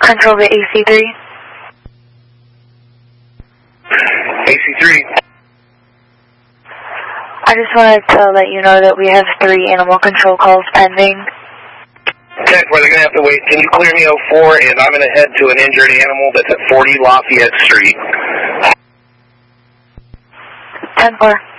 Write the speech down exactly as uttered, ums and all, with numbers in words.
Control to A C three. A C three. I just wanted to let you know that we have three animal control calls pending. Okay, well, they're going to have to wait. Can you clear me oh four, and I'm going to head to an injured animal that's at forty Lafayette Street. ten four.